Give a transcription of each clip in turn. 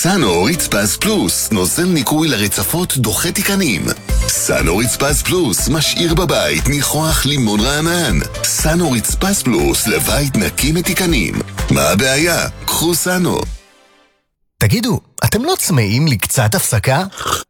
סאנו רצפס פלוס, נוזל ניקוי לרצפות דוחה תיקנים. סאנו רצפס פלוס, משאיר בבית ניחוח לימון רענן. סאנו רצפס פלוס, לבית נקי מתיקנים. מה הבעיה? קחו סאנו. תגידו, אתם לא צמאים לי קצת הפסקה?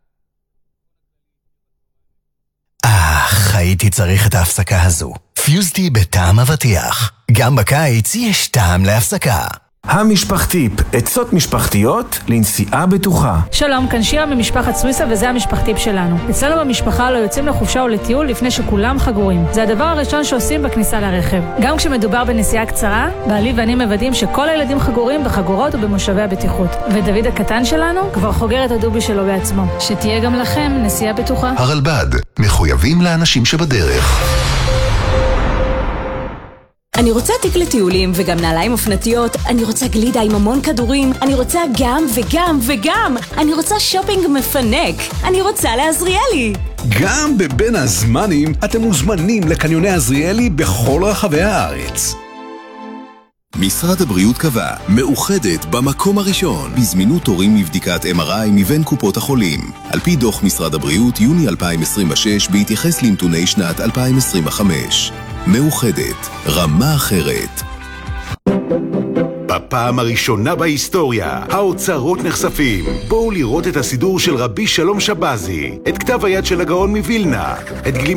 הייתי צריך את ההפסקה הזו. פיוזטי בטעם אבטיח. גם בקיץ יש טעם להפסקה. המשפחתיפ, עצות משפחתיות לנסיעה בטוחה. שלום, כאן שירה ממשפחת סוויסה וזה המשפחתיפ שלנו. אצלנו במשפחה לא יוצאים לחופשה או לטיול לפני שכולם חגורים. זה הדבר הראשון שעושים בכניסה לרכב. גם כשמדובר בנסיעה קצרה, בעלי ואני מוודאים שכל הילדים חגורים בחגורות ובמושבי הבטיחות. ודוד הקטן שלנו כבר חוגר את הדובי שלו בעצמו. שתהיה גם לכם נסיעה בטוחה. הרלב"ד, מחויבים לאנשים שבדרך. אני רוצה תיק לטיולים וגם נעליים אופנתיות, אני רוצה גלידה עם המון כדורים, אני רוצה גם וגם וגם, אני רוצה שופינג מפנק, אני רוצה לעזריאלי. גם בבין הזמנים אתם מוזמנים לקניוני עזריאלי בכל רחבי הארץ. משרד הבריאות קבע, מאוחדת במקום הראשון בזמינות תורים מבדיקת MRI מבין קופות החולים. על פי דוח משרד הבריאות יוני 2026 בהתייחס לנתוני שנת 2025. מאוחדת, רמה אחרת. בפעם הראשונה בהיסטוריה, האוצרות נחשפים. בואו לראות את הסידור של רבי שלום שבזי, את כתב היד של הגאון מווילנה, את